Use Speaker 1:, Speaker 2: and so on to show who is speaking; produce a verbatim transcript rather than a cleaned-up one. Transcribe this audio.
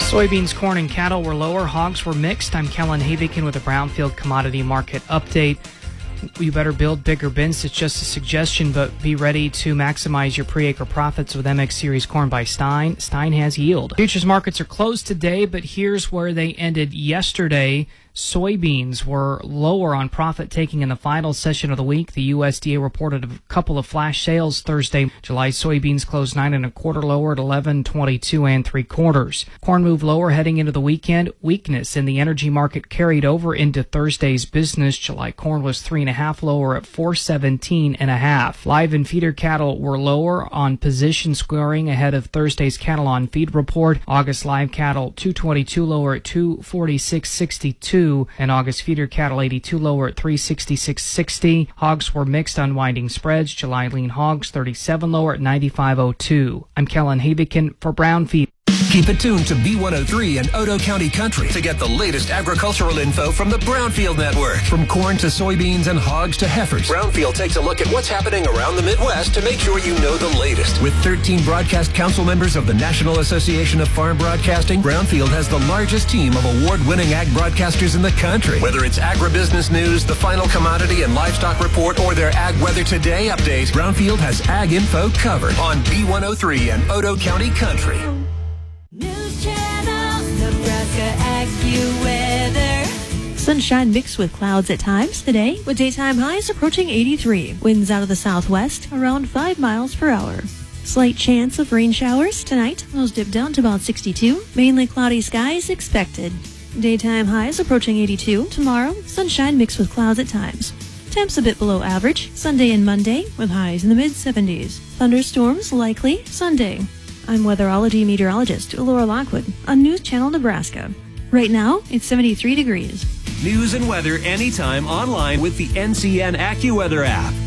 Speaker 1: Soybeans, corn, and cattle were lower. Hogs were mixed. I'm Kellen Havikin with a Brownfield Commodity Market Update. You better build bigger bins. It's just a suggestion, but be ready to maximize your pre-acre profits with M X Series corn by Stein. Stein has yield. Futures markets are closed today, but here's where they ended yesterday. Soybeans were lower on profit taking in the final session of the week. The U S D A reported a couple of flash sales Thursday. July soybeans closed nine and a quarter lower at eleven twenty-two and three quarters. Corn moved lower heading into the weekend. Weakness in the energy market carried over into Thursday's business. July corn was three and a half lower at four seventeen and a half. Live and feeder cattle were lower on position squaring ahead of Thursday's cattle on feed report. August live cattle two twenty-two lower at two forty-six sixty-two. And August feeder cattle eighty-two lower at three sixty-six sixty. Hogs were mixed, unwinding spreads. July lean hogs thirty-seven lower at ninety-five oh two. I'm Kellen Havikin for Brownfield.
Speaker 2: Keep it tuned to B one oh three and Odo County Country to get the latest agricultural info from the Brownfield Network. From corn to soybeans and hogs to heifers, Brownfield takes a look at what's happening around the Midwest to make sure you know the latest. With thirteen broadcast council members of the National Association of Farm Broadcasting, Brownfield has the largest team of award-winning ag broadcasters in the country. Whether it's agribusiness news, the final commodity and livestock report, or their Ag Weather Today update, Brownfield has ag info covered on B one oh three and Odo County Country.
Speaker 3: News Channel, Nebraska AccuWeather.
Speaker 4: Sunshine mixed with clouds at times today, with daytime highs approaching eighty-three. Winds out of the southwest around five miles per hour. Slight chance of rain showers tonight. Those dip down to about sixty-two. Mainly cloudy skies expected. Daytime highs approaching eighty-two. Tomorrow, sunshine mixed with clouds at times. Temps a bit below average. Sunday and Monday with highs in the mid seventies. Thunderstorms likely Sunday. I'm weatherology meteorologist Laura Lockwood on News Channel Nebraska. Right now, it's seventy-three degrees.
Speaker 2: News and weather anytime online with the N C N AccuWeather app.